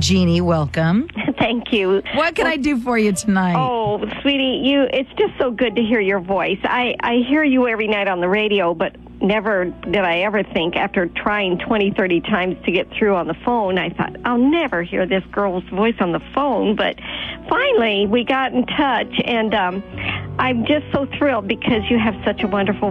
Jeannie, welcome. Thank you. What can I do for you tonight? Oh, sweetie, it's just so good to hear your voice. I hear you every night on the radio, but never did I ever think, after trying 20, 30 times to get through on the phone, I thought, I'll never hear this girl's voice on the phone. But finally, we got in touch, and I'm just so thrilled because you have such a wonderful